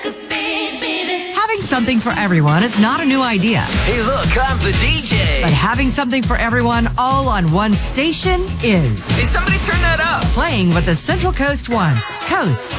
Having something for everyone is not a new idea. Hey, look, I'm the DJ. But having something for everyone all on one station is. Hey, somebody turn that up. Playing what the Central Coast wants. Coast